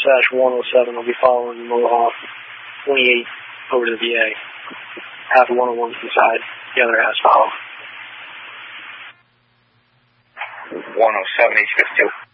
107 will be following Mohawk 28 over to the VA. Half of 101's inside, the other half's follow. 107, H52.